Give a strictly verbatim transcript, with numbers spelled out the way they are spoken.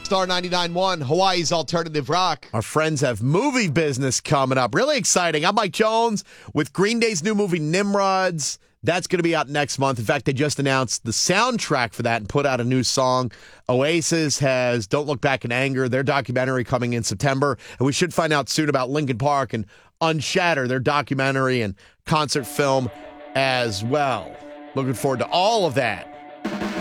Star ninety-nine point one, Hawaii's Alternative Rock. Our friends have movie business coming up. Really exciting. I'm Mike Jones with Green Day's new movie, Nimrods. That's going to be out next month. In fact, they just announced the soundtrack for that and put out a new song. Oasis has Don't Look Back in Anger, their documentary coming in September. And we should find out soon about Linkin Park and Unshatter, their documentary and concert film as well. Looking forward to all of that.